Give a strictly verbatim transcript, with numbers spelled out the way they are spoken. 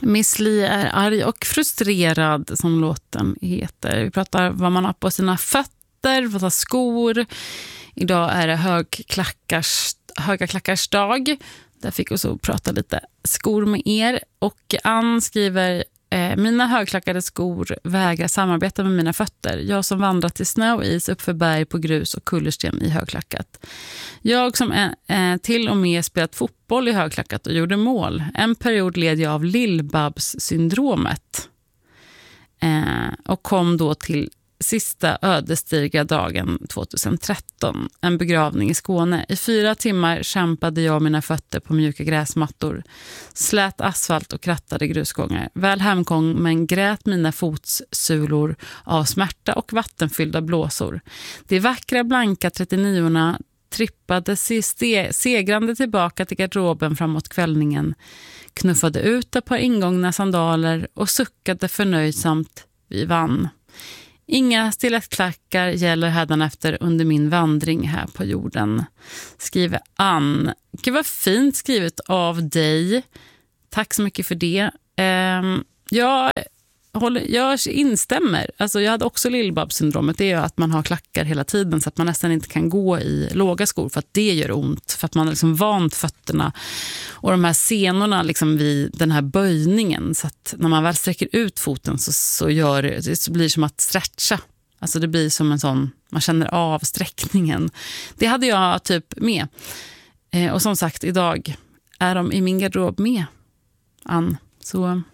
Miss Li är arg och frustrerad, som låten heter. Vi pratar vad man har på sina fötter, vad har skor. Idag är det högklackars, höga klackars dag. Där fick vi så prata lite skor med er. Och Ann skriver: eh, mina högklackade skor vägrar samarbeta med mina fötter. Jag som vandrat till snö och is upp för berg på grus och kullersten i högklackat. Jag som eh, till och med spelat fotboll i högklackat och gjorde mål. En period led jag av Lill-Babs-syndromet. Eh, och kom då till sista ödesdigra dagen tjugohundratretton, en begravning i Skåne. I fyra timmar kämpade jag och mina fötter på mjuka gräsmattor, slät asfalt och krattade grusgångar. Väl hemkom men grät mina fotsulor av smärta och vattenfyllda blåsor. De vackra blanka trettionio-orna trippade se- segrande tillbaka till garderoben framåt kvällningen, knuffade ut ett par ingångna sandaler och suckade förnöjsamt: vi vann. Inga stilettklackar gäller hädanefter under min vandring här på jorden, skriver Ann. Gud, vad fint skrivet av dig. Tack så mycket för det. Um, jag, håller, jag instämmer. Alltså, jag hade också Lill-Babs-syndromet. Det är ju att man har klackar hela tiden så att man nästan inte kan gå i låga skor för att det gör ont. För att man har liksom vant fötterna och de här senorna liksom vid den här böjningen. Så att när man väl sträcker ut foten så, så, gör det, så blir det som att stretcha. Alltså det blir som en sån, man känner av sträckningen. Det hade jag typ med. Eh, och som sagt, idag är de i min garderob med, Ann. Så